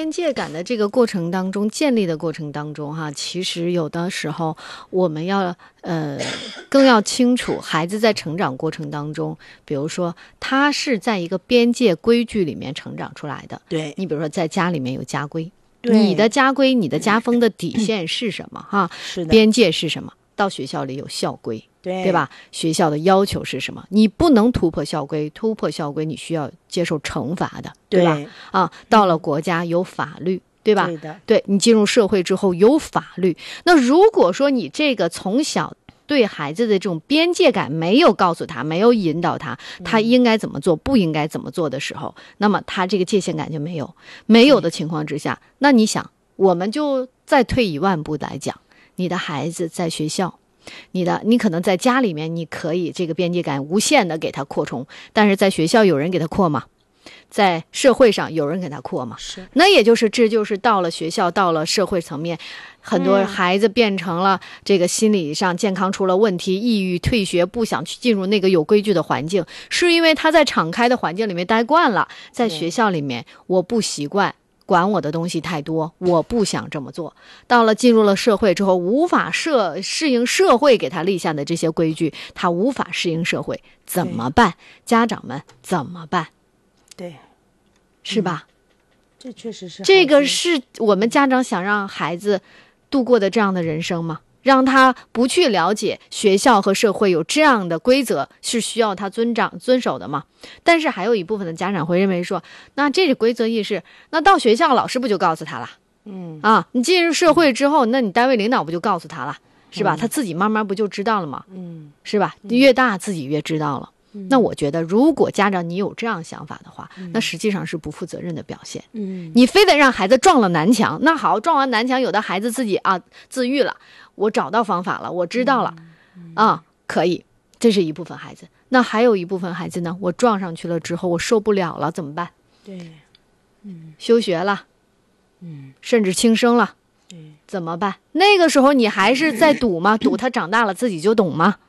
边界感的这个过程当中，建立的过程当中哈，其实有的时候我们要更要清楚孩子在成长过程当中，比如说他是在一个边界规矩里面成长出来的。 对， 你比如说在家里面有家规， 对， 你的家规你的家风的底线是什么哈？ 是的， 边界是什么？到学校里有校规，对吧？学校的要求是什么？你不能突破校规，突破校规你需要接受惩罚的，对吧？啊，到了国家有法律，对吧？ 对的， 对，你进入社会之后有法律。那如果说你这个从小对孩子的这种边界感没有告诉他，没有引导他，他应该怎么做，不应该怎么做的时候，那么他这个界限感就没有。没有的情况之下，那你想，我们就再退一万步来讲，你的孩子在学校，你可能在家里面你可以这个边界感无限的给他扩充，但是在学校有人给他扩吗？在社会上有人给他扩吗？ 是， 那也就是这就是到了学校，到了社会层面，很多孩子变成了这个心理上健康出了问题，抑郁、退学，不想去进入那个有规矩的环境，是因为他在敞开的环境里面待惯了，在学校里面我不习惯。管我的东西太多，我不想这么做。到了进入了社会之后，无法适应社会给他立下的这些规矩，他无法适应社会，怎么办？家长们怎么办？ 对， 是吧？ 这确实是这个是我们家长想让孩子度过的这样的人生吗？让他不去了解学校和社会有这样的规则是需要他遵守的吗？但是还有一部分的家长会认为说，那这个规则意识，那到学校老师不就告诉他了？你进入社会之后，那你单位领导不就告诉他了，是吧？他自己慢慢不就知道了吗？是吧？越大自己越知道了。那我觉得，如果家长你有这样想法的话，那实际上是不负责任的表现。你非得让孩子撞了南墙，那好，撞完南墙，有的孩子自己自愈了，我找到方法了，我知道了，可以，这是一部分孩子。那还有一部分孩子呢，我撞上去了之后，我受不了了，怎么办？ 对， 休学了，甚至轻生了，怎么办？那个时候你还是在赌吗？赌他长大了自己就懂吗？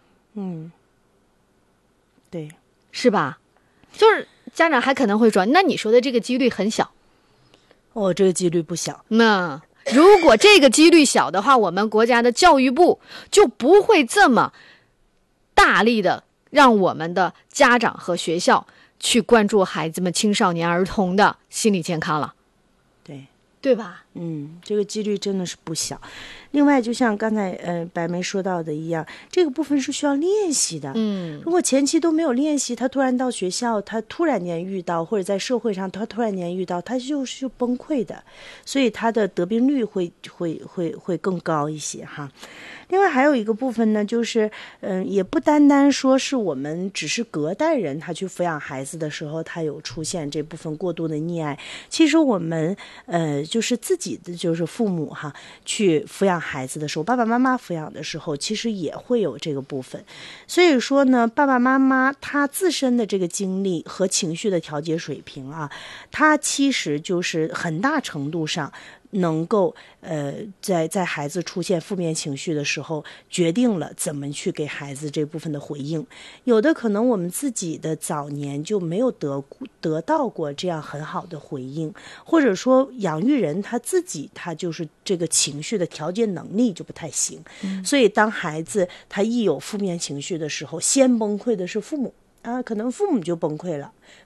对， 是吧？就是家长还可能会说，那你说的这个几率很小。 这个几率不小。 那如果这个几率小的话，我们国家的教育部就不会这么大力的让我们的家长和学校去关注孩子们、青少年儿童的心理健康了。对吧？ 这个几率真的是不小。另外，就像刚才白梅说到的一样，这个部分是需要练习的。如果前期都没有练习，他突然到学校，他突然间遇到，或者在社会上他突然间遇到，他就是崩溃的，所以他的得病率会更高一些哈。另外还有一个部分呢，就是也不单单说是我们只是隔代人他去抚养孩子的时候，他有出现这部分过度的溺爱。其实我们就是自己的就是父母哈，去抚养孩子的时候，爸爸妈妈抚养的时候，其实也会有这个部分。所以说呢，爸爸妈妈他自身的这个经历和情绪的调节水平啊，他其实就是很大程度上能够在孩子出现负面情绪的时候，决定了怎么去给孩子这部分的回应。有的可能我们自己的早年就没有得到过这样很好的回应，或者说养育人他自己他就是这个情绪的调节能力就不太行，所以当孩子他一有负面情绪的时候，先崩溃的是父母可能父母就崩溃了，